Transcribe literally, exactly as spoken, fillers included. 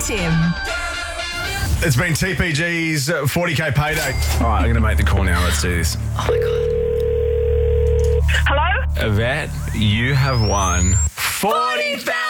Tim. It's been T P G's forty K payday. All right, I'm going to make the call now. Let's do this. Oh, my God. Hello? Yvette, you have won forty thousand